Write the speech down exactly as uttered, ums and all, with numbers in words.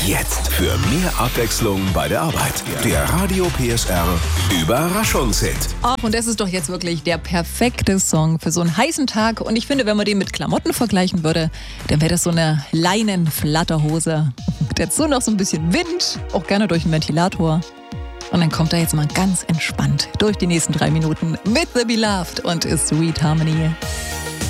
Jetzt für mehr Abwechslung bei der Arbeit. Der Radio P S R Überraschungshit. Oh, und das ist doch jetzt wirklich der perfekte Song für so einen heißen Tag. Und ich finde, wenn man den mit Klamotten vergleichen würde, dann wäre das so eine Leinenflatterhose. Dazu noch so ein bisschen Wind, auch gerne durch einen Ventilator. Und dann kommt er jetzt mal ganz entspannt durch die nächsten drei Minuten mit The Beloved und Sweet Harmony.